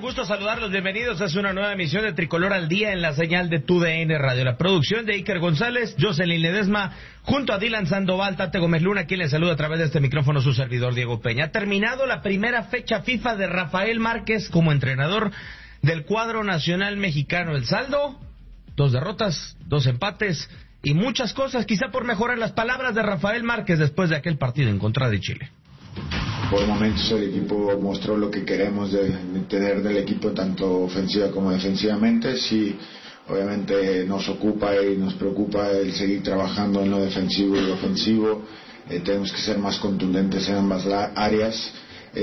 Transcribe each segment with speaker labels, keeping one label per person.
Speaker 1: Gusto saludarlos, bienvenidos a una nueva emisión de Tricolor al Día en la señal de TUDN Radio. La producción de Iker González, Jocelyn Ledesma, junto a Dylan Sandoval, Tate Gómez Luna, quien les saluda a través de este micrófono su servidor Diego Peña. Ha terminado la primera fecha FIFA de Rafael Márquez como entrenador del cuadro nacional mexicano. El saldo, 2 derrotas, 2 empates y muchas cosas, quizá por mejorar las palabras de Rafael Márquez después de aquel partido en contra de Chile.
Speaker 2: Por momentos el equipo mostró lo que queremos de tener del equipo, tanto ofensiva como defensivamente. Sí, obviamente nos ocupa y nos preocupa el seguir trabajando en lo defensivo y lo ofensivo. Tenemos que ser más contundentes en ambas áreas.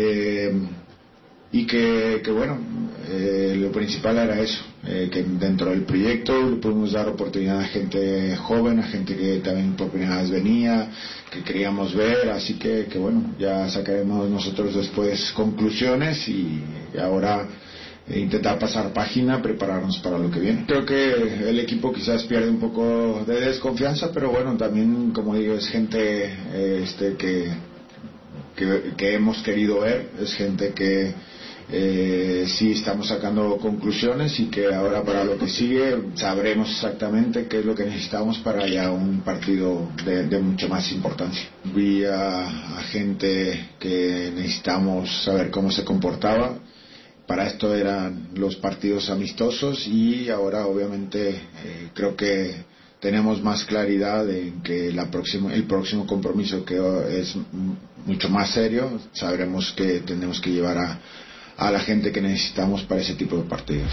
Speaker 2: Y que bueno, lo principal era eso, que dentro del proyecto le pudimos dar oportunidad a gente joven, a gente que también por primera vez venía, que queríamos ver, así que bueno, ya sacaremos nosotros después conclusiones y ahora intentar pasar página, prepararnos para lo que viene. Creo que el equipo quizás pierde un poco de desconfianza, pero bueno, también como digo, es gente que hemos querido ver, es gente que sí estamos sacando conclusiones y que ahora para lo que sigue sabremos exactamente qué es lo que necesitamos para ya un partido de mucha más importancia. Vi a gente que necesitamos saber cómo se comportaba. Para esto eran los partidos amistosos y ahora obviamente creo que tenemos más claridad en que el próximo compromiso, que es mucho más serio, sabremos que tenemos que llevar a la gente que necesitamos para ese tipo de partidos.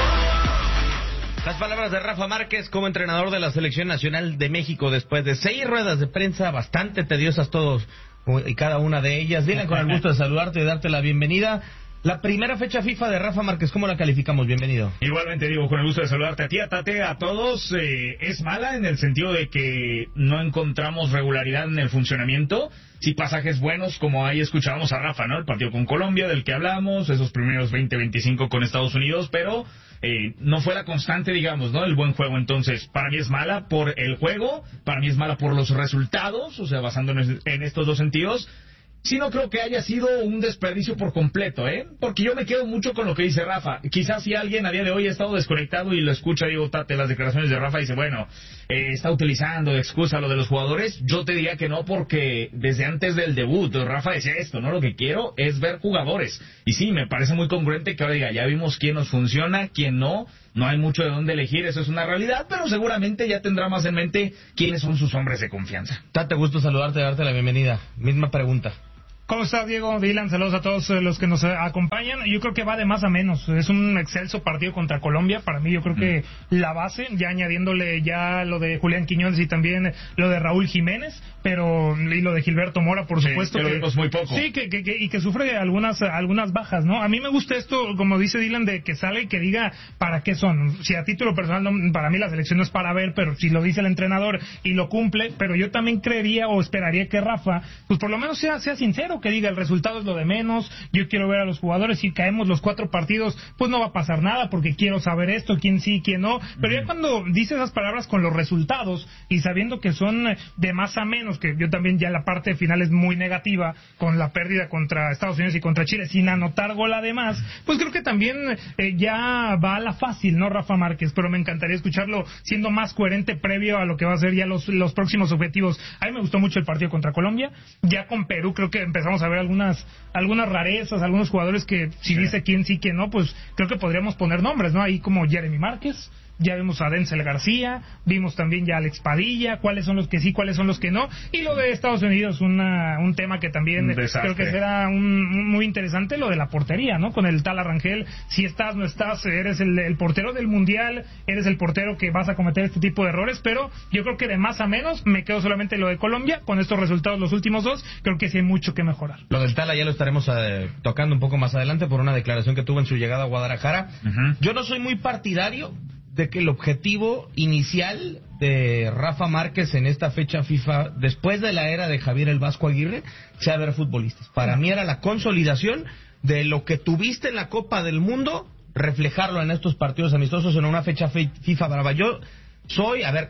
Speaker 1: Las palabras de Rafa Márquez como entrenador de la Selección Nacional de México después de 6 ruedas de prensa bastante tediosas todos y cada una de ellas. Dylan, con el gusto de saludarte y darte la bienvenida. La primera fecha FIFA de Rafa Márquez, ¿cómo la calificamos? Bienvenido.
Speaker 3: Igualmente, digo, con el gusto de saludarte a ti, a Tate, a todos. Es mala en el sentido de que no encontramos regularidad en el funcionamiento. Sí, pasajes buenos, como ahí escuchábamos a Rafa, ¿no? El partido con Colombia, del que hablamos, esos primeros 20-25 con Estados Unidos, pero no fue la constante, digamos, ¿no? El buen juego. Entonces, para mí es mala por el juego, para mí es mala por los resultados, o sea, basándonos en estos dos sentidos. Sí, no creo que haya sido un desperdicio por completo, porque yo me quedo mucho con lo que dice Rafa. Quizás si alguien a día de hoy ha estado desconectado y lo escucha, digo, Tate, las declaraciones de Rafa, dice, bueno, está utilizando de excusa lo de los jugadores. Yo te diría que no, porque desde antes del debut Rafa decía esto, ¿no? Lo que quiero es ver jugadores. Y sí, me parece muy congruente que ahora diga, ya vimos quién nos funciona, quién no. No hay mucho de dónde elegir, eso es una realidad, pero seguramente ya tendrá más en mente quiénes son sus hombres de confianza.
Speaker 1: Tate, gusto saludarte y darte la bienvenida. Misma pregunta.
Speaker 4: ¿Cómo estás, Diego? Dylan, saludos a todos los que nos acompañan. Yo creo que va de más a menos. Es un excelso partido contra Colombia. Para mí, yo creo que la base, ya añadiéndole ya lo de Julián Quiñones y también lo de Raúl Jiménez, y lo de Gilberto Mora, por supuesto.
Speaker 3: Pero vimos muy poco.
Speaker 4: Sí, y que sufre algunas bajas, ¿no? A mí me gusta esto, como dice Dylan, de que sale y que diga para qué son. Si a título personal, para mí la selección no es para ver, pero si lo dice el entrenador y lo cumple, pero yo también creería o esperaría que Rafa, pues por lo menos sea sincero, que diga el resultado es lo de menos, yo quiero ver a los jugadores, si caemos los 4 partidos, pues no va a pasar nada, porque quiero saber esto, quién sí, quién no, pero ya cuando dice esas palabras con los resultados, y sabiendo que son de más a menos, que yo también ya la parte final es muy negativa, con la pérdida contra Estados Unidos y contra Chile, sin anotar gol además, pues creo que también ya va a la fácil, ¿no, Rafa Márquez? Pero me encantaría escucharlo siendo más coherente previo a lo que va a ser ya los próximos objetivos. A mí me gustó mucho el partido contra Colombia, ya con Perú creo que empezamos a ver algunas rarezas, algunos jugadores que si dice quién sí, quién no, pues creo que podríamos poner nombres, ¿no? Ahí como Jeremy Márquez, ya vimos a Denzel García, vimos también ya a Alex Padilla, cuáles son los que sí, cuáles son los que no, y lo de Estados Unidos, un tema que también creo que será muy interesante, lo de la portería, ¿no? Con el tal Arrangel, si estás, no estás, eres el portero del Mundial, eres el portero que vas a cometer este tipo de errores, pero yo creo que de más a menos, me quedo solamente lo de Colombia, con estos resultados los últimos 2, creo que sí hay mucho que mejorar.
Speaker 1: Lo del Tala ya lo estaremos tocando un poco más adelante por una declaración que tuvo en su llegada a Guadalajara. Yo no soy muy partidario de que el objetivo inicial de Rafa Márquez en esta fecha FIFA, después de la era de Javier el Vasco Aguirre, sea ver futbolistas. Para mí era la consolidación de lo que tuviste en la Copa del Mundo, reflejarlo en estos partidos amistosos en una fecha FIFA brava. Yo soy,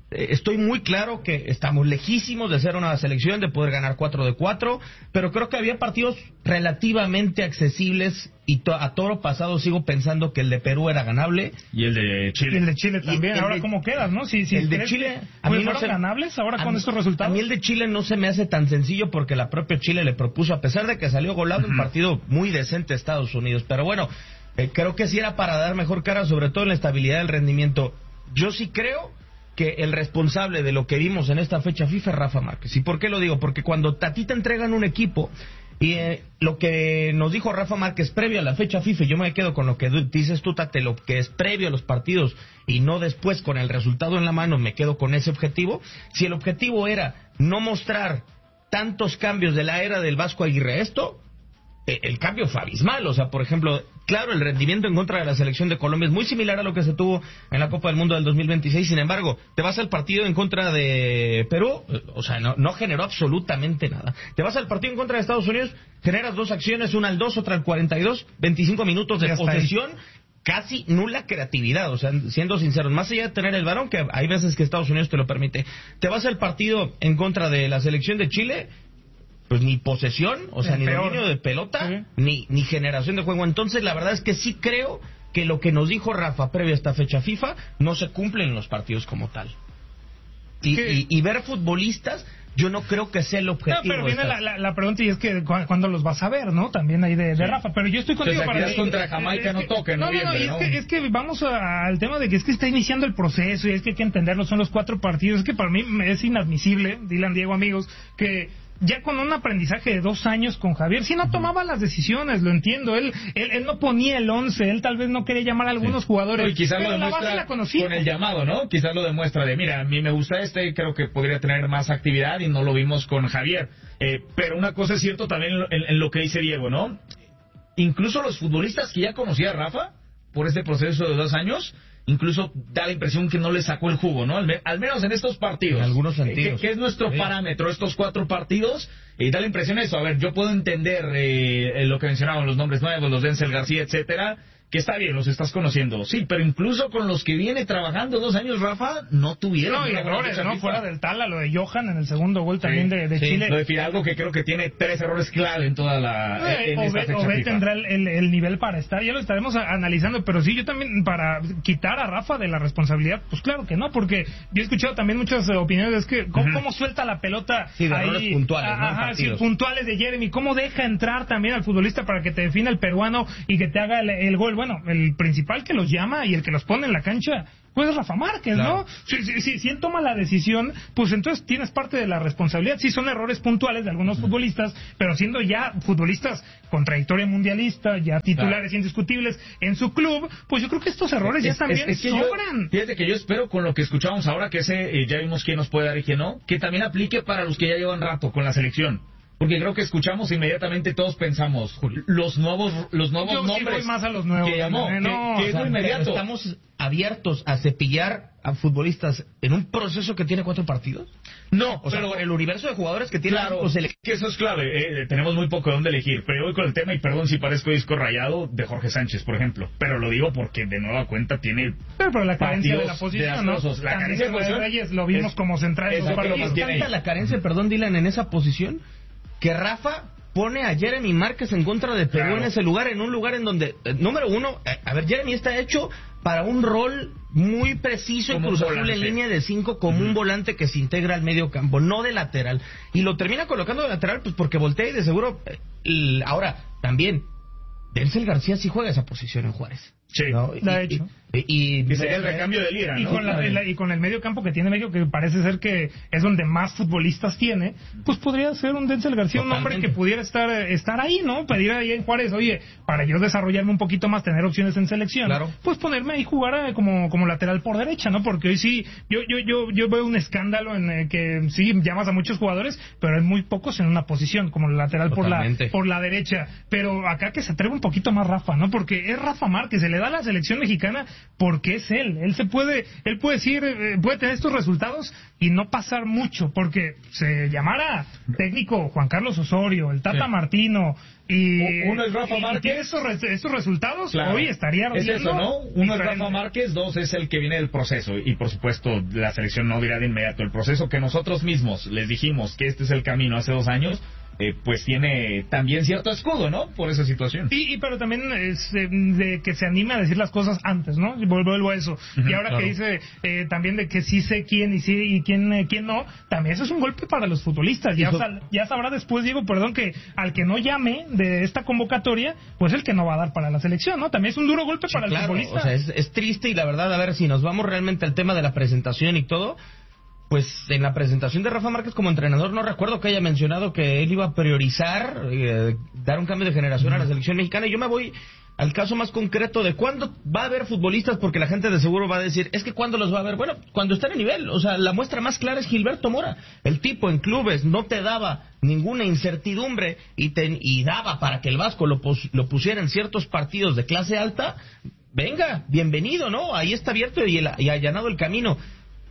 Speaker 1: Estoy muy claro que estamos lejísimos de ser una selección, de poder ganar 4 de 4, pero creo que había partidos relativamente accesibles y a toro pasado sigo pensando que el de Perú era ganable.
Speaker 3: Y el de Chile.
Speaker 4: Y el de Chile también. Ahora, ¿cómo quedas, no? Si
Speaker 1: el de Chile, a mí no
Speaker 4: fueron ganables ahora con estos resultados.
Speaker 1: A mí el de Chile no se me hace tan sencillo porque la propia Chile le propuso, a pesar de que salió golado, un partido muy decente a Estados Unidos. Pero bueno, creo que sí era para dar mejor cara, sobre todo en la estabilidad del rendimiento. Yo sí creo que el responsable de lo que vimos en esta fecha FIFA es Rafa Márquez. ¿Y por qué lo digo? Porque cuando a ti te entregan un equipo y lo que nos dijo Rafa Márquez previo a la fecha FIFA, yo me quedo con lo que dices tú, Tate, lo que es previo a los partidos y no después con el resultado en la mano, me quedo con ese objetivo. Si el objetivo era no mostrar tantos cambios de la era del Vasco Aguirre, el cambio fue abismal. O sea, por ejemplo, claro, el rendimiento en contra de la selección de Colombia es muy similar a lo que se tuvo en la Copa del Mundo del 2026. Sin embargo, te vas al partido en contra de Perú, o sea, no generó absolutamente nada. Te vas al partido en contra de Estados Unidos, generas 2 acciones, una al 2, otra al 42, 25 minutos de posesión, casi nula creatividad. O sea, siendo sinceros, más allá de tener el balón, que hay veces que Estados Unidos te lo permite, te vas al partido en contra de la selección de Chile, pues ni posesión, o sea, ni dominio de pelota, ni generación de juego. Entonces, la verdad es que sí creo que lo que nos dijo Rafa previo a esta fecha FIFA no se cumple en los partidos como tal. Y ver futbolistas, yo no creo que sea el objetivo.
Speaker 4: No, pero viene la pregunta, y es que ¿cuándo los vas a ver, no? También ahí de Rafa. Pero yo estoy contigo para...
Speaker 3: contra Jamaica no toque, ¿no?
Speaker 4: Es que vamos al tema de que está iniciando el proceso y es que hay que entenderlo, son los 4 partidos. Es que para mí es inadmisible, Dylan, Diego, amigos, que ya con un aprendizaje de 2 años con Javier, sí no tomaba las decisiones, lo entiendo, él no ponía el 11, él tal vez no quería llamar a algunos jugadores,
Speaker 3: y quizás lo demuestra con el llamado, ¿no? Quizás lo demuestra de, mira, a mí me gusta creo que podría tener más actividad, y no lo vimos con Javier. Pero una cosa es cierto también en lo que dice Diego, ¿no? Incluso los futbolistas que ya conocía a Rafa, por este proceso de 2 años, incluso da la impresión que no le sacó el jugo, ¿no? Al menos en estos partidos.
Speaker 1: En algunos sentidos.
Speaker 3: Que es nuestro parámetro, estos 4 partidos, da la impresión eso. A ver, yo puedo entender lo que mencionaban, los nombres nuevos, los Denzel García, etcétera, que está bien, los estás conociendo, sí, pero incluso con los que viene trabajando 2 años, Rafa, no tuvieron.
Speaker 4: No, y errores, ¿no? Fuera del Tala, lo de Johan en el segundo gol también de Chile.
Speaker 3: Lo de Fidalgo, que creo que tiene 3 errores clave en toda la...
Speaker 4: Obed tendrá el nivel para estar, ya lo estaremos analizando, pero sí, yo también, para quitar a Rafa de la responsabilidad, pues claro que no, porque yo he escuchado también muchas opiniones, es que cómo suelta la pelota
Speaker 1: de errores puntuales,
Speaker 4: puntuales de Jeremy, cómo deja entrar también al futbolista para que te defina el peruano y que te haga el gol. Bueno, el principal que los llama y el que los pone en la cancha, pues Rafa Márquez, claro, ¿no? Si él toma la decisión, pues entonces tienes parte de la responsabilidad. Sí, son errores puntuales de algunos futbolistas, pero siendo ya futbolistas con trayectoria mundialista, ya titulares indiscutibles en su club, pues yo creo que estos errores ya también sobran.
Speaker 3: Fíjate que yo espero, con lo que escuchamos ahora, que ya vimos quién nos puede dar y quién no, que también aplique para los que ya llevan rato con la selección. Porque creo que escuchamos inmediatamente, todos pensamos, los nuevos nombres.
Speaker 4: Yo voy más a los nuevos.
Speaker 3: Que llamó, que es muy inmediato.
Speaker 1: ¿Estamos abiertos a cepillar a futbolistas en un proceso que tiene 4 partidos?
Speaker 3: No,
Speaker 1: o sea,
Speaker 3: pero
Speaker 1: el universo de jugadores que tiene...
Speaker 3: Claro, que eso es clave. Tenemos muy poco de dónde elegir. Pero yo voy con el tema, y perdón si parezco disco rayado, de Jorge Sánchez, por ejemplo. Pero lo digo porque de nueva cuenta tiene...
Speaker 4: Pero la carencia de la posición, ¿no?
Speaker 3: La carencia de posición.
Speaker 4: Reyes lo vimos como central.
Speaker 1: Es tanta la carencia, perdón, Dylan, en esa posición, que Rafa pone a Jeremy Márquez en contra de Perú en ese lugar, en un lugar en donde, número uno, a ver, Jeremy está hecho para un rol muy preciso y Cruz Azul en línea de 5 como un volante que se integra al medio campo, no de lateral, y lo termina colocando de lateral pues porque voltea y de seguro ahora también Denzel García sí juega esa posición en Juárez.
Speaker 3: Sí,
Speaker 4: ¿no? La ha hecho.
Speaker 3: Y sería el recambio de Lira, ¿no?
Speaker 4: Y con el medio campo que tiene México, que parece ser que es donde más futbolistas tiene, pues podría ser un Denzel García, un hombre que pudiera estar ahí, ¿no? Pedir ahí en Juárez, oye, para yo desarrollarme un poquito más, tener opciones en selección, pues ponerme ahí jugar como lateral por derecha, ¿no? Porque hoy sí, yo veo un escándalo en que sí llamas a muchos jugadores, pero hay muy pocos en una posición como lateral por la derecha. Pero acá que se atreve un poquito más Rafa, ¿no? Porque es Rafa Márquez, se le da a la selección mexicana porque es él. Él puede decir, puede tener estos resultados y no pasar mucho, porque se llamara técnico Juan Carlos Osorio, el Tata Martino, y
Speaker 3: uno es Rafa Márquez.
Speaker 4: Tiene estos resultados,
Speaker 3: claro,
Speaker 4: hoy estaría
Speaker 3: es eso, ¿no? Uno es
Speaker 4: diferente.
Speaker 3: Rafa Márquez, dos es el que viene del proceso, y por supuesto la selección no dirá de inmediato. El proceso que nosotros mismos les dijimos que este es el camino hace 2 años, pues tiene también cierto escudo, ¿no? Por esa situación.
Speaker 4: Pero también es de que se anime a decir las cosas antes, ¿no? Vuelvo a eso. Y ahora
Speaker 3: claro.
Speaker 4: que dice también de que sí sé quién y quién no, también eso es un golpe para los futbolistas. Ya sabrá después, Diego, que al que no llame de esta convocatoria, pues el que no va a dar para la selección, ¿no? También es un duro golpe para el futbolista.
Speaker 1: O sea, es triste, y la verdad, a ver, si nos vamos realmente al tema de la presentación y todo, pues en la presentación de Rafa Márquez como entrenador no recuerdo que haya mencionado que él iba a priorizar dar un cambio de generación a la selección mexicana. Y yo me voy al caso más concreto de cuándo va a haber futbolistas, porque la gente de seguro va a decir, es que ¿cuándo los va a ver? Bueno, cuando están en nivel. O sea, la muestra más clara es Gilberto Mora. El tipo en clubes no te daba ninguna incertidumbre y daba para que el Vasco lo pusiera en ciertos partidos de clase alta. Venga, bienvenido, ¿no? Ahí está abierto y allanado el camino.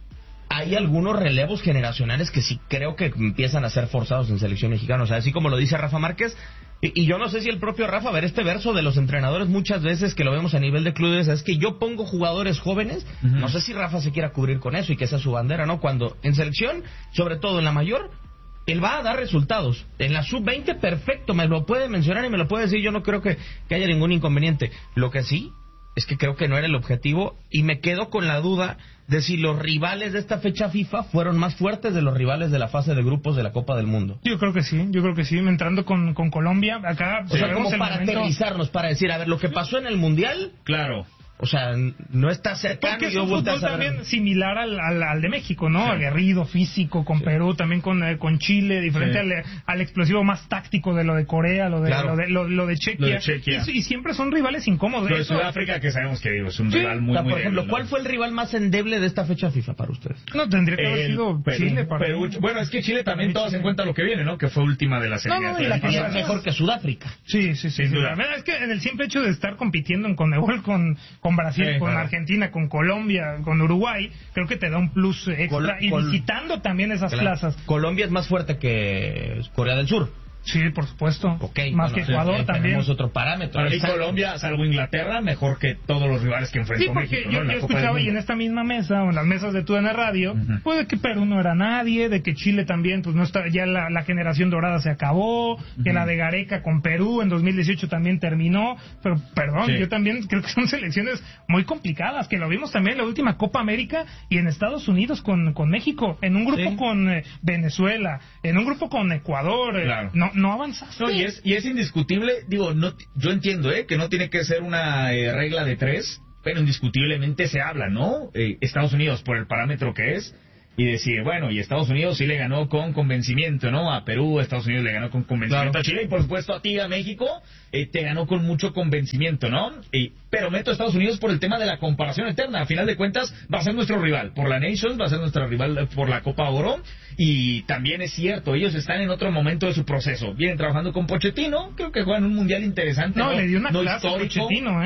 Speaker 1: Hay algunos relevos generacionales que sí creo que empiezan a ser forzados en selección mexicana. O sea, así como lo dice Rafa Márquez, y yo no sé si el propio Rafa, a ver, este verso de los entrenadores muchas veces que lo vemos a nivel de clubes, es que yo pongo jugadores jóvenes, no sé si Rafa se quiera cubrir con eso y que esa es su bandera, ¿no? Cuando en selección, sobre todo en la mayor, él va a dar resultados. En la sub-20, perfecto, me lo puede mencionar y me lo puede decir, yo no creo que haya ningún inconveniente. Lo que sí es que creo que no era el objetivo, y me quedo con la duda de si los rivales de esta fecha FIFA fueron más fuertes de los rivales de la fase de grupos de la Copa del Mundo.
Speaker 4: Yo creo que sí, entrando con Colombia, acá...
Speaker 1: O sea, como para aterrizarnos, para decir, a ver, lo que pasó en el Mundial...
Speaker 3: Claro.
Speaker 1: O sea, no está cercano.
Speaker 4: Porque es un fútbol también similar al de México, ¿no? Sí. Aguerrido, físico, con Perú, también con Chile, diferente al explosivo más táctico de lo de Corea, lo de Chequia. Y siempre son rivales incómodos.
Speaker 3: Lo de Sudáfrica, que sabemos que es un rival muy, muy
Speaker 1: por ejemplo,
Speaker 3: débil, ¿no?
Speaker 1: ¿Cuál fue el rival más endeble de esta fecha FIFA para ustedes?
Speaker 4: No, tendría que haber sido Chile.
Speaker 3: Perú. Bueno, es que Chile también todos en cuenta lo que viene, ¿no? Que fue última de la serie.
Speaker 1: Y la que es mejor que Sudáfrica.
Speaker 4: Sí. La verdad es que en el simple hecho de estar compitiendo en Conmebol con Brasil, con Argentina, con Colombia, con Uruguay, creo que te da un plus extra, y visitando también esas plazas.
Speaker 1: Colombia es más fuerte que Corea del Sur.
Speaker 4: Sí, por supuesto. Más que Ecuador también.
Speaker 1: Tenemos otro parámetro.
Speaker 3: Para mí Colombia, salvo Inglaterra, mejor que todos los rivales que enfrentó México.
Speaker 4: Sí, porque yo escuchaba, y en esta misma mesa, o en las mesas de TUDN Radio, pues de que Perú no era nadie, de que Chile también, pues no está, ya la generación dorada se acabó, que la de Gareca con Perú en 2018 también terminó, pero perdón, yo también creo que son selecciones muy complicadas, que lo vimos también en la última Copa América y en Estados Unidos con México, en un grupo con Venezuela, en un grupo con Ecuador, no avanzaste.
Speaker 3: No, y es indiscutible, digo, yo entiendo que no tiene que ser una regla de 3, pero indiscutiblemente se habla, ¿no? Estados Unidos, por el parámetro que es, y decir, bueno, y Estados Unidos sí le ganó con convencimiento, ¿no? A Perú, Estados Unidos le ganó con convencimiento a Chile, y por supuesto a ti, a México, te ganó con mucho convencimiento, ¿no? Pero meto a Estados Unidos por el tema de la comparación eterna. A final de cuentas, va a ser nuestro rival por la Nations, va a ser nuestro rival por la Copa Oro, y también es cierto, ellos están en otro momento de su proceso. Vienen trabajando con Pochettino, creo que juegan un mundial interesante.
Speaker 4: No, le dio una clase a Pochettino,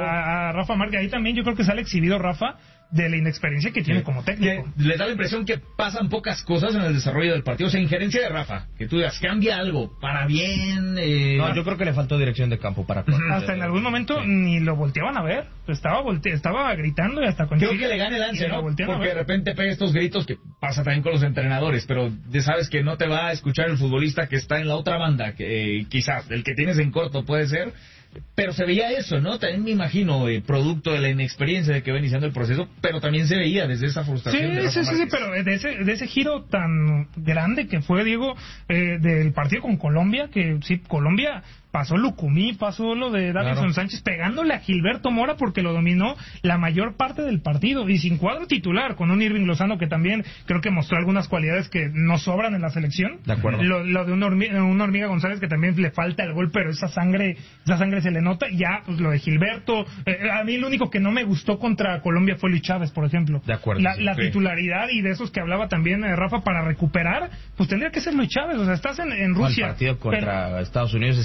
Speaker 4: a Rafa Márquez. Ahí también yo creo que sale exhibido Rafa de la inexperiencia que tiene como técnico.
Speaker 3: Les da la impresión que pasan pocas cosas en el desarrollo del partido. O sea, injerencia de Rafa, que tú digas, cambia algo para bien.
Speaker 1: No, yo creo que le faltó dirección de campo para
Speaker 4: hasta en algún momento ni lo volteaban a ver. Estaba gritando y hasta con
Speaker 3: creo que le gane el ansia, ¿no? Porque de repente pega estos gritos, que pasa también con los entrenadores, pero ya sabes que no te va a escuchar el futbolista que está en la otra banda, que quizás el que tienes en corto puede ser. Pero se veía eso, ¿no? También me imagino, producto de la inexperiencia de que va iniciando el proceso, pero también se veía desde esa frustración.
Speaker 4: Sí, pero de ese giro tan grande que fue, Diego, del partido con Colombia, que sí, Colombia pasó Lucumí, pasó lo de Davinson Sánchez pegándole a Gilberto Mora porque lo dominó la mayor parte del partido y sin cuadro titular, con un Irving Lozano que también creo que mostró algunas cualidades que no sobran en la selección.
Speaker 1: De acuerdo.
Speaker 4: Lo de una hormiga González que también le falta el gol, pero esa sangre se le nota. Ya, pues lo de Gilberto, a mí lo único que no me gustó contra Colombia fue Luis Chávez, por ejemplo.
Speaker 1: De acuerdo.
Speaker 4: La titularidad, y de esos que hablaba también Rafa, para recuperar, pues tendría que ser Luis Chávez. O sea, estás en Rusia.
Speaker 1: El partido contra Estados Unidos es inadmisible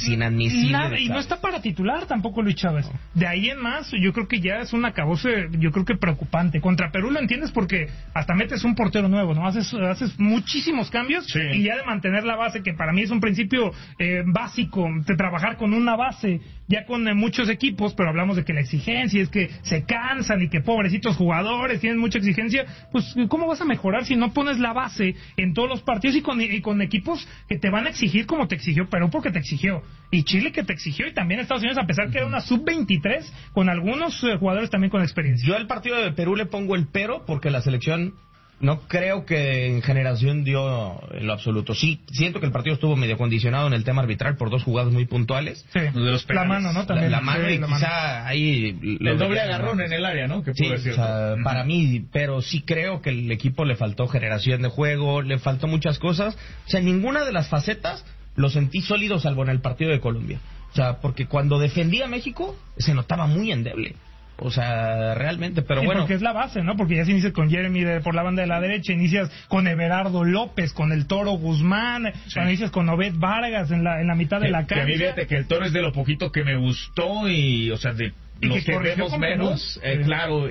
Speaker 1: inadmisible.
Speaker 4: Nada, y no está para titular tampoco Luis Chávez. De ahí en más, yo creo que ya es un acabose, yo creo que preocupante. Contra Perú lo entiendes porque hasta metes un portero nuevo, ¿no? Haces muchísimos cambios, sí. Y ya de mantener la base, que para mí es un principio básico, de trabajar con una base, ya con muchos equipos, pero hablamos de que la exigencia es que se cansan y que pobrecitos jugadores tienen mucha exigencia, pues ¿cómo vas a mejorar si no pones la base en todos los partidos y con equipos que te van a exigir como te exigió Perú, porque te exigió, y Chile que te exigió, y también Estados Unidos, a pesar que era una sub-23 con algunos jugadores también con experiencia?
Speaker 1: Yo al partido de Perú le pongo el pero porque la selección no creo que en generación dio en lo absoluto. Sí, siento que el partido estuvo medio condicionado en el tema arbitral por dos jugadas muy puntuales.
Speaker 4: Sí. De los la mano, ¿no? También.
Speaker 1: La mano, y quizá ahí...
Speaker 3: El doble agarrón en el área, ¿no? Que
Speaker 1: sí, o sea, para mí, pero sí creo que el equipo le faltó generación de juego, le faltó muchas cosas. O sea, en ninguna de las facetas lo sentí sólido, salvo en el partido de Colombia. O sea, porque cuando defendía a México se notaba muy endeble. O sea, realmente, pero bueno.
Speaker 4: Porque es la base, ¿no? Porque ya se inicia con Jeremy por la banda de la derecha, inicias con Everardo López, con el Toro Guzmán, sí. Inicias con Obed Vargas en la mitad de la cancha.
Speaker 3: Que a mí, fíjate que el Toro es de lo poquito que me gustó y, o sea, de los que vemos menos, claro,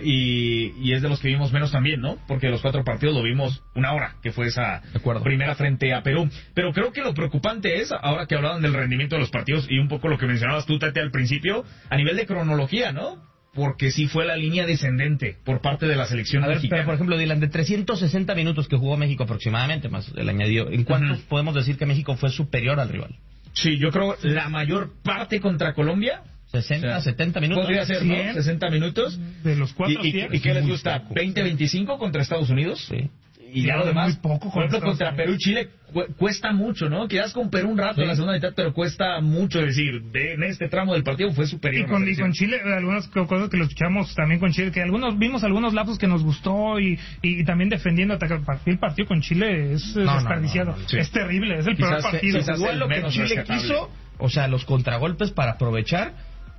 Speaker 3: y es de los que vimos menos también, ¿no? Porque los 4 partidos lo vimos una hora, que fue esa primera frente a Perú. Pero creo que lo preocupante es, ahora que hablaban del rendimiento de los partidos y un poco lo que mencionabas tú, Tati, al principio, a nivel de cronología, ¿no? Porque sí fue la línea descendente por parte de la selección mexicana.
Speaker 1: Pero por ejemplo, Dylan, de 360 minutos que jugó México aproximadamente, más el añadido, ¿en cuántos podemos decir que México fue superior al rival?
Speaker 3: Sí, yo creo la mayor parte contra Colombia.
Speaker 1: 60, 70 minutos.
Speaker 3: Podría ser, ¿no? 60 minutos.
Speaker 4: De los 4
Speaker 3: ¿Y qué les gusta? ¿20-25 contra Estados Unidos?
Speaker 1: Sí.
Speaker 3: Y ya lo demás,
Speaker 4: muy poco
Speaker 3: por ejemplo, contra Perú y Chile cuesta mucho, ¿no? Quedas con Perú un rato en la segunda mitad, pero cuesta mucho. decir, en este tramo del partido fue superior.
Speaker 4: Y con Chile, algunas cosas que lo escuchamos también con Chile, que vimos algunos lapsos que nos gustó y también defendiendo. El partido con Chile es desperdiciado. Sí. Es terrible, es el peor partido.
Speaker 1: Quizás lo que Chile quiso, o sea, los contragolpes para aprovechar...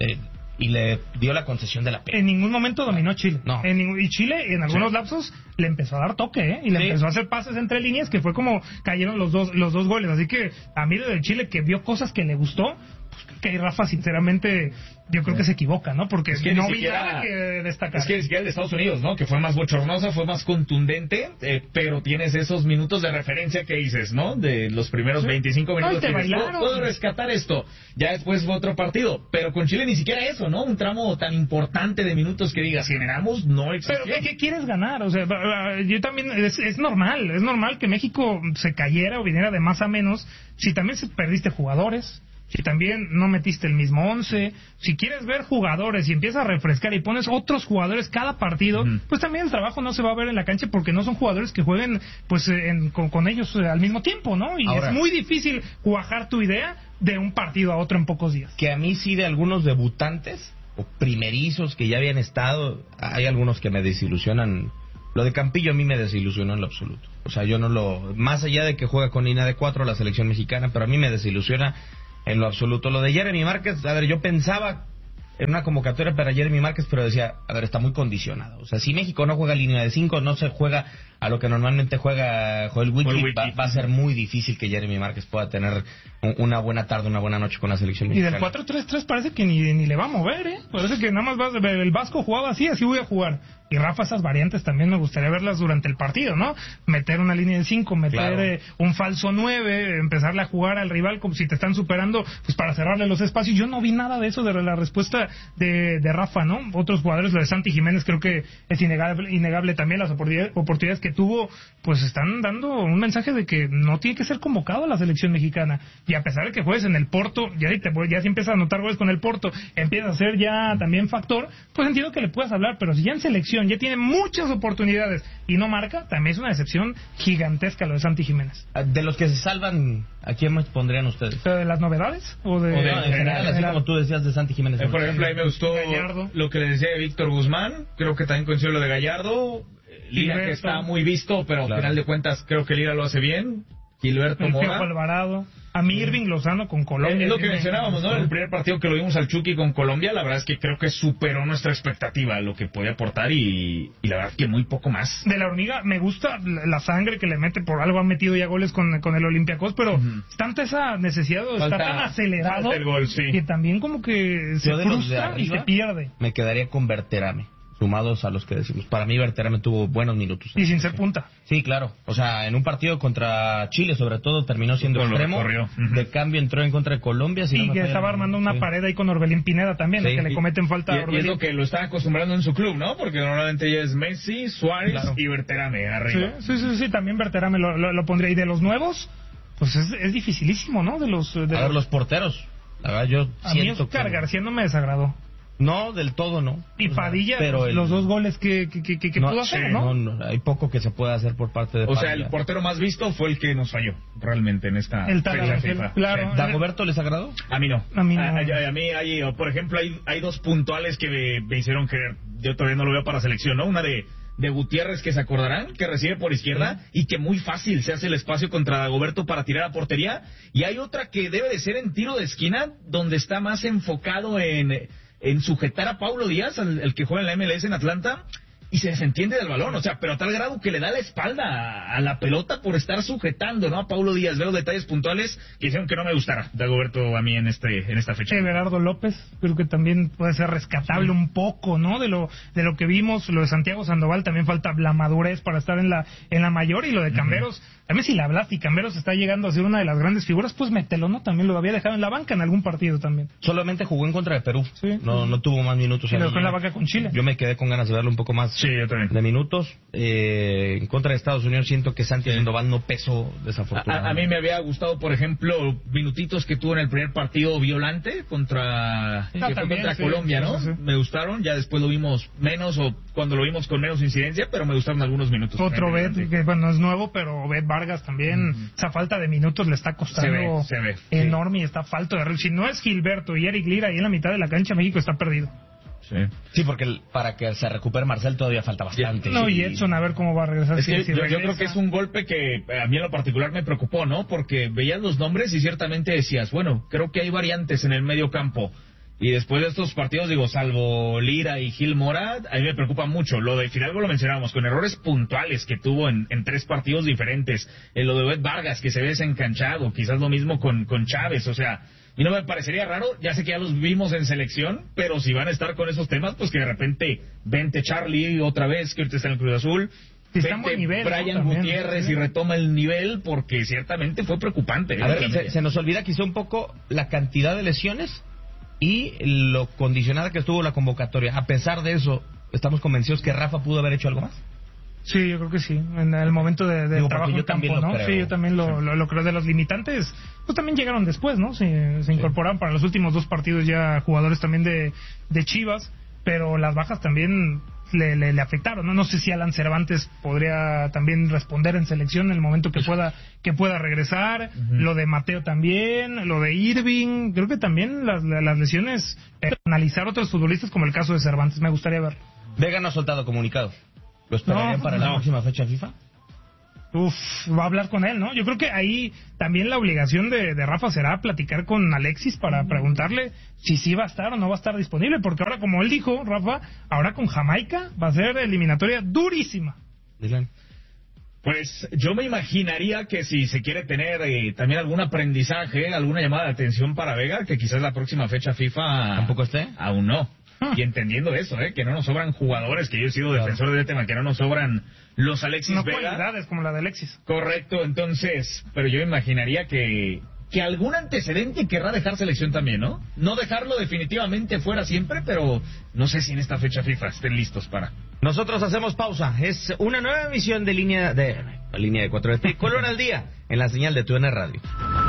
Speaker 1: y le dio la concesión de la pena.
Speaker 4: En ningún momento dominó Chile.
Speaker 1: No.
Speaker 4: Y Chile, en algunos lapsos, le empezó a dar toque, y le empezó a hacer pases entre líneas, que fue como cayeron los dos goles. Así que a mí de Chile, que vio cosas que le gustó, pues que Rafa, sinceramente, yo creo que se equivoca, ¿no? Porque es que no vi nada que destacar.
Speaker 3: Es que ni siquiera el de Estados Unidos, ¿no? Que fue más bochornosa, fue más contundente, pero tienes esos minutos de referencia que dices, ¿no? De los primeros 25 minutos.
Speaker 4: Que dices,
Speaker 3: puedo rescatar esto. Ya después fue otro partido. Pero con Chile ni siquiera eso, ¿no? Un tramo tan importante de minutos que digas, generamos, no existió.
Speaker 4: Pero ¿qué quieres ganar? O sea, yo también, es normal que México se cayera o viniera de más a menos si también perdiste jugadores. Si también no metiste el mismo 11, si quieres ver jugadores y empiezas a refrescar y pones otros jugadores cada partido, pues también el trabajo no se va a ver en la cancha porque no son jugadores que jueguen pues con ellos al mismo tiempo, ¿no? Y ahora, es muy difícil cuajar tu idea de un partido a otro en pocos días.
Speaker 1: Que a mí sí, de algunos debutantes o primerizos que ya habían estado, hay algunos que me desilusionan. Lo de Campillo a mí me desilusionó en lo absoluto. O sea, yo no lo... Más allá de que juega con línea de 4 la selección mexicana, pero a mí me desilusiona en lo absoluto. Lo de Jeremy Márquez, a ver, yo pensaba en una convocatoria para Jeremy Márquez, pero decía, a ver, está muy condicionado. O sea, si México no juega línea de 5, no se juega a lo que normalmente juega Joel Wittig, va a ser muy difícil que Jeremy Márquez pueda tener una buena tarde, una buena noche con la selección mexicana.
Speaker 4: Y del 4-3-3 parece que ni le va a mover, ¿eh? Parece que nada más el Vasco jugaba así voy a jugar. Y Rafa, esas variantes también me gustaría verlas durante el partido, ¿no? Meter una línea de 5, meter un falso 9, empezarle a jugar al rival como si te están superando, pues para cerrarle los espacios. Yo no vi nada de eso de la respuesta de Rafa, ¿no? Otros jugadores, lo de Santi Jiménez, creo que es innegable también las oportunidades que tuvo, pues están dando un mensaje de que no tiene que ser convocado a la selección mexicana. Y a pesar de que juegues en el Porto, ya si empiezas a anotar goles con el Porto, empieza a ser ya también factor, pues entiendo que le puedas hablar, pero si ya en selección ya tiene muchas oportunidades y no marca, también es una decepción gigantesca lo de Santi Jiménez.
Speaker 1: De los que se salvan, ¿a quién me pondrían ustedes?
Speaker 4: ¿Pero de las novedades? ¿O de
Speaker 1: en general, así como tú decías de Santi Jiménez?
Speaker 3: Por ejemplo, ahí me gustó
Speaker 4: Gallardo,
Speaker 3: lo que le decía de Víctor Guzmán, creo que también coincido lo de Gallardo, Lira, que está muy visto, pero al final de cuentas creo que Lira lo hace bien, Gilberto Mora.
Speaker 4: Alvarado. A mí Irving Lozano con Colombia.
Speaker 3: Es lo que mencionábamos, ¿no? El primer partido que lo vimos al Chucky con Colombia, la verdad es que creo que superó nuestra expectativa, lo que podía aportar y la verdad es que muy poco más.
Speaker 4: De la Hormiga me gusta la sangre que le mete, por algo ha metido ya goles con el Olympiacos, pero es tanta esa necesidad, está tan acelerado
Speaker 3: el gol, sí,
Speaker 4: que también como que se frustra y se pierde.
Speaker 1: Me quedaría con Berterame, sumados a los que decimos. Para mí Berterame tuvo buenos minutos.
Speaker 4: Y sin ser punta.
Speaker 1: Sí, claro. O sea, en un partido contra Chile, sobre todo, terminó siendo extremo. De cambio entró en contra de Colombia.
Speaker 4: Y que estaba armando una pared ahí con Orbelín Pineda también, que le cometen falta a Orbelín.
Speaker 3: Y es lo que lo está acostumbrando en su club, ¿no? Porque normalmente ya es Messi, Suárez y Berterame arriba.
Speaker 4: Sí, también Berterame lo pondría. Y de los nuevos, pues es dificilísimo, ¿no?
Speaker 1: Los porteros. La verdad, yo
Speaker 4: a mí Oscar García no me desagradó.
Speaker 1: No, del todo no.
Speaker 4: Y Padilla, pero los 2 goles que pudo hacer, ¿no?
Speaker 1: No, hay poco que se puede hacer por parte de Padilla.
Speaker 3: O sea, el portero más visto fue el que nos falló, realmente, en esta fecha FIFA.
Speaker 4: Claro.
Speaker 1: ¿Dagoberto les agradó?
Speaker 3: A mí no.
Speaker 4: A mí
Speaker 3: hay, por ejemplo, hay 2 puntuales que me hicieron creer. Yo todavía no lo veo para selección, ¿no? Una de Gutiérrez, que se acordarán, que recibe por izquierda y que muy fácil se hace el espacio contra Dagoberto para tirar a portería. Y hay otra que debe de ser en tiro de esquina, donde está más enfocado en sujetar a Paulo Díaz, el que juega en la MLS en Atlanta, y se desentiende del balón, o sea, pero a tal grado que le da la espalda a la pelota por estar sujetando, ¿no? A Paulo Díaz. Veo detalles puntuales que hicieron que no me gustara Dagoberto a mí en esta fecha.
Speaker 4: Everardo López, creo que también puede ser rescatable un poco, ¿no? De lo que vimos. Lo de Santiago Sandoval también falta la madurez para estar en la mayor, y lo de Camberos, también si la hablas y Camberos está llegando a ser una de las grandes figuras, pues mételo, ¿no? También lo había dejado en la banca en algún partido también.
Speaker 1: Solamente jugó en contra de Perú. Sí. No tuvo más minutos.
Speaker 4: Y lo dejó en la banca con Chile.
Speaker 1: Yo me quedé con ganas de verlo un poco más.
Speaker 3: Sí, yo también.
Speaker 1: De minutos. En contra de Estados Unidos siento que Santi Sandoval no pesó, desafortunadamente.
Speaker 3: A mí me había gustado, por ejemplo, minutitos que tuvo en el primer partido Violante contra Colombia, ¿no? Sí. Me gustaron, ya después lo vimos menos, o cuando lo vimos con menos incidencia, pero me gustaron algunos minutos.
Speaker 4: Otro Bet, que bueno, es nuevo, pero Bet Vargas también, esa falta de minutos le está costando
Speaker 3: se ve,
Speaker 4: enorme, y está falto de... Si no es Gilberto y Eric Lira ahí en la mitad de la cancha, México está perdido.
Speaker 1: Sí, porque para que se recupere Marcel todavía falta bastante.
Speaker 4: Y Edson a ver cómo va a regresar.
Speaker 3: Es que yo creo que es un golpe que a mí en lo particular me preocupó, ¿no? Porque veías los nombres y ciertamente decías, bueno, creo que hay variantes en el medio campo. Y después de estos partidos, digo, salvo Lira y Gil Mora, a mí me preocupa mucho. Lo de Fidalgo lo mencionábamos, con errores puntuales que tuvo en 3 partidos diferentes. Lo de Bet Vargas, que se ve desencanchado. Quizás lo mismo con Chávez, o sea... Y no me parecería raro, ya sé que ya los vimos en selección, pero si van a estar con esos temas, pues que de repente vente Charlie otra vez, que ahorita está en el Cruz Azul,
Speaker 4: vente nivel,
Speaker 3: Brian Gutiérrez y retoma el nivel, porque ciertamente fue preocupante.
Speaker 1: A ver, se nos olvida quizá un poco la cantidad de lesiones y lo condicionada que estuvo la convocatoria. A pesar de eso, ¿estamos convencidos que Rafa pudo haber hecho algo más?
Speaker 4: Sí, yo creo que sí. En el momento de trabajo en campo, ¿no?
Speaker 1: Creo.
Speaker 4: Sí, yo también lo creo. De los limitantes, pues también llegaron después, ¿no? Se incorporaron para los últimos 2 partidos ya jugadores también de Chivas, pero las bajas también le afectaron, ¿no? No sé si Alan Cervantes podría también responder en selección en el momento que pueda regresar. Lo de Mateo también, lo de Irving. Creo que también las lesiones, analizar otros futbolistas como el caso de Cervantes, me gustaría ver.
Speaker 1: Vega no ha soltado comunicado. ¿Lo esperarían para la próxima fecha FIFA?
Speaker 4: Va a hablar con él, ¿no? Yo creo que ahí también la obligación de Rafa será platicar con Alexis para preguntarle si sí va a estar o no va a estar disponible, porque ahora, como él dijo, Rafa, ahora con Jamaica va a ser eliminatoria durísima.
Speaker 1: Dylan.
Speaker 3: Pues yo me imaginaría que si se quiere tener también algún aprendizaje, alguna llamada de atención para Vega, que quizás la próxima fecha FIFA...
Speaker 1: ¿Tampoco esté?
Speaker 3: Aún no. Y entendiendo eso, que no nos sobran jugadores, que yo he sido defensor del tema, que no nos sobran los Alexis
Speaker 4: no
Speaker 3: Vega.
Speaker 4: No cualidades como la de Alexis.
Speaker 3: Correcto, entonces, pero yo imaginaría que algún antecedente querrá dejar selección también, ¿no? No dejarlo definitivamente fuera siempre, pero no sé si en esta fecha FIFA estén listos para...
Speaker 1: Nosotros hacemos pausa. Es una nueva emisión de línea de 4 de Tricolor al día en la señal de TUDN Radio.